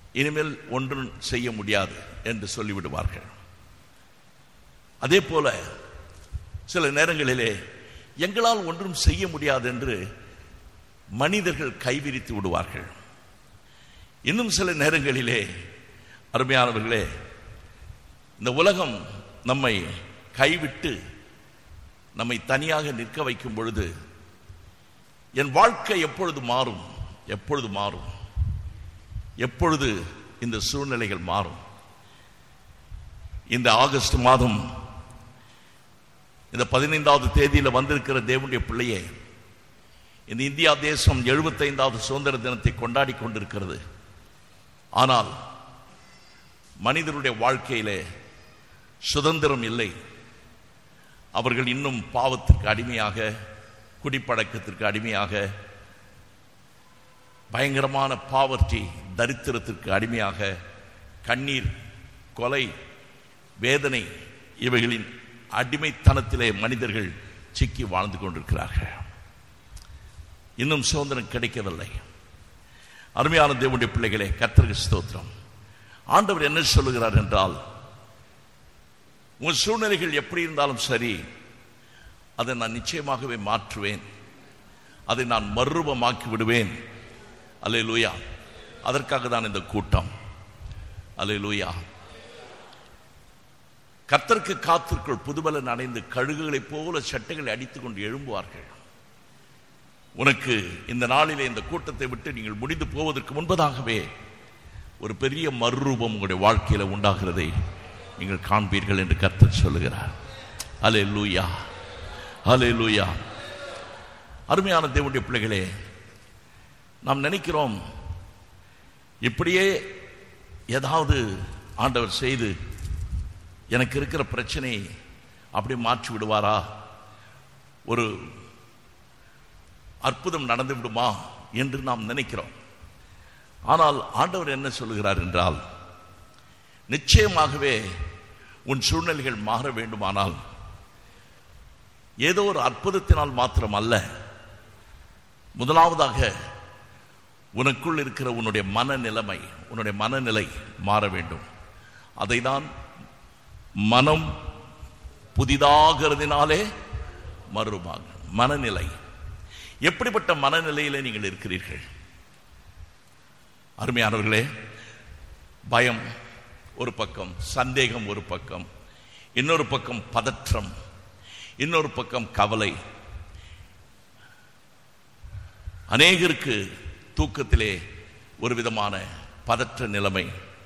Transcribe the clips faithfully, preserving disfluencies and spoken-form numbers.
இனிமேல் ஒன்றும் செய்ய முடியாது என்று சொல்லிவிடுவார்கள். அதே போல சில நேரங்களிலே எங்களால் ஒன்றும் செய்ய முடியாது என்று மனிதர்கள் கைவிரித்து விடுவார்கள். இன்னும் சில நேரங்களிலே அருமையானவர்களே, இந்த உலகம் நம்மை கைவிட்டு நம்மை தனியாக நிற்க வைக்கும் பொழுது என் வாழ்க்கை எப்பொழுது மாறும், எப்பொழுது மாறும், எப்பொழுது இந்த சூழ்நிலைகள் மாறும்? இந்த ஆகஸ்ட் மாதம் இந்த பதினைந்தாவது தேதியில் வந்திருக்கிற தேவனுடைய பிள்ளையே, இந்த இந்தியா தேசம் எழுபத்தைந்தாவது சுதந்திர தினத்தை கொண்டாடி கொண்டிருக்கிறது. ஆனால் மனிதருடைய வாழ்க்கையிலே சுதந்திரம் இல்லை. அவர்கள் இன்னும் பாவத்திற்கு அடிமையாக, குடிப்பழக்கத்திற்கு அடிமையாக, பயங்கரமான பாவர்ட்டி, தரித்திரத்திற்கு அடிமையாக, கண்ணீர், கொலை, வேதனை இவைகளின் அடிமைத்தனத்திலே மனிதர்கள் சிக்கி வாழ்ந்து கொண்டிருக்கிறார்கள். இன்னும் சுதந்திரம் கிடைக்கவில்லை. அருமையான தேவனுடைய பிள்ளைகளே, கர்த்தருக்கு ஸ்தோத்திரம். ஆண்டவர் என்ன சொல்லுகிறார் என்றால், உங்கள் சூழ்நிலைகள் எப்படி இருந்தாலும் சரி, அதை நான் நிச்சயமாகவே மாற்றுவேன், அதை நான் மறுரூபமாக்கி விடுவேன். அல்லேலூயா. அதற்காக தான் இந்த கூட்டம். அல்லேலூயா. கர்த்தருக்கு காத்திருக்குள் புதுபலன் அடைந்து கழுகுகளைப் போல சட்டைகளை அடித்துக் கொண்டு எழும்புவார்கள். உனக்கு இந்த நாளிலே இந்த கூட்டத்தை விட்டு நீங்கள் முடிந்து போவதற்கு முன்பதாகவே ஒரு பெரிய மறுரூபம் உங்களுடைய வாழ்க்கையில உண்டாகிறதை நீங்கள் காண்பீர்கள் என்று கர்த்தர் சொல்லுகிறார். அல்லேலூயா, அல்லேலூயா. அருமையான தேவனுடைய பிள்ளைகளே, நாம் நினைக்கிறோம் இப்படியே ஏதாவது ஆண்டவர் செய்து எனக்கு இருக்கிற பிரச்சனை அப்படி மாற்றி விடுவாரா, ஒரு அற்புதம் நடந்து விடுமா என்று நாம் நினைக்கிறோம். ஆனால் ஆண்டவர் என்ன சொல்லுகிறார் என்றால், நிச்சயமாகவே உன் சூழ்நிலைகள் மாற வேண்டுமானால் ஏதோ ஒரு அற்புதத்தினால் மாத்திரம் அல்ல, முதலாவதாக உனக்குள் இருக்கிற உன்னுடைய மனநிலைமை, உன்னுடைய மனநிலை மாற வேண்டும். அதை தான் மனம் புதிதாகிறதுனாலே மறுரூபமாக. மனநிலை, எப்படிப்பட்ட மனநிலையில நீங்கள் இருக்கிறீர்கள்? அருமையானவர்களே, பயம் ஒரு பக்கம், சந்தேகம் ஒரு பக்கம், இன்னொரு பக்கம் பதற்றம், இன்னொரு பக்கம் கவலை. அநேகருக்கு தூக்கத்திலே ஒரு விதமான பதற்ற நிலைமை,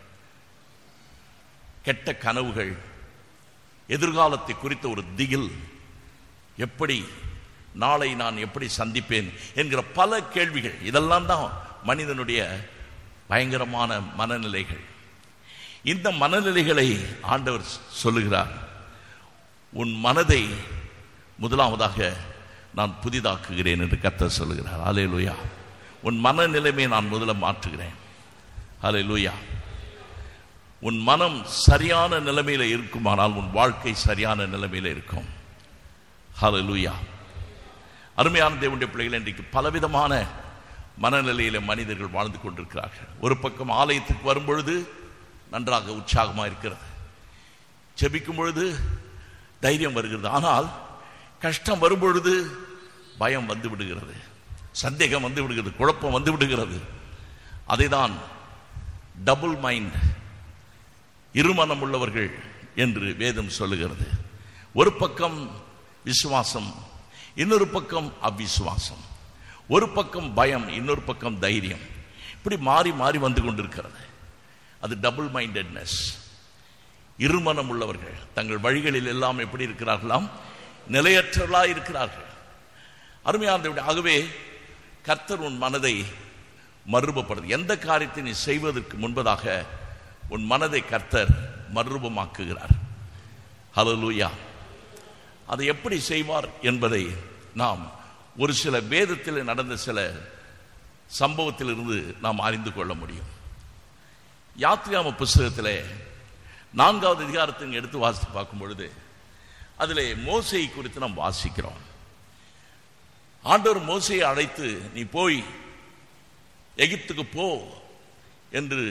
கெட்ட கனவுகள், எதிர்காலத்தை குறித்த ஒரு திகில், எப்படி நாளை நான் எப்படி சந்திப்பேன் என்கிற பல கேள்விகள். இதெல்லாம் தான் மனிதனுடைய பயங்கரமான மனநிலைகள். இந்த மனநிலைகளை ஆண்டவர் சொல்லுகிறார், உன் மனதை முதலாவதாக நான் புதிதாக்குகிறேன் என்று கர்த்தர் சொல்லுகிறார். அல்லேலூயா. உன் மனநிலைமை நான் முதல்ல மாற்றுகிறேன். அல்லேலூயா. உன் மனம் சரியான நிலைமையில இருக்குமானால் உன் வாழ்க்கை சரியான நிலைமையில இருக்கும். அல்லேலூயா. அருமையான தேவனுடைய பிள்ளைகள், இன்றைக்கு பலவிதமான மனநிலையில மனிதர்கள் வாழ்ந்து கொண்டிருக்கிறார்கள். ஒரு பக்கம் ஆலயத்துக்கு வரும்பொழுது நன்றாக உற்சாகமாக இருக்கிறது, ஜெபிக்கும் பொழுது தைரியம் வருகிறது. ஆனால் கஷ்டம் வரும்பொழுது பயம் வந்து விடுகிறது, சந்தேகம் வந்து விடுகிறது, குழப்பம் வந்து விடுகிறது. அதைதான் டபுள் மைண்ட், இருமனம் உள்ளவர்கள் என்று வேதம் சொல்லுகிறது. ஒரு பக்கம் விசுவாசம், இன்னொரு பக்கம் அவிசுவாசம். ஒரு பக்கம் பயம், இன்னொரு பக்கம் தைரியம். இப்படி மாறி மாறி வந்து கொண்டிருக்கிறது. அது டபுள் மைண்டட்னஸ். இருமனம் உள்ளவர்கள் தங்கள் வழிகளில் எல்லாம் எப்படி இருக்கிறார்களாம்? நிலையற்றவர்களாக இருக்கிறார்கள். அருமையானவர்களே, ஆகவே கர்த்தர் உன் மனதை மறுரூபப்படுது. எந்த காரியத்தை நீ செய்வதற்கு முன்பதாக உன் மனதை கர்த்தர் மறுரூபமாக்குகிறார். ஹல்லேலூயா. அதை எப்படி செய்வார் என்பதை நாம் ஒரு சில வேதத்தில் நடந்த சில சம்பவத்திலிருந்து நாம் அறிந்து கொள்ள முடியும். யாத்ராகம புஸ்தகத்திலே நான்காவது அதிகாரத்தை எடுத்து வாசித்து பார்க்கும் பொழுது அதிலே மோசேயை குறித்து நாம் வாசிக்கிறோம். ஆண்டவர் மோசேயை அழைத்து, நீ போய் எகிப்துக்கு போ என்று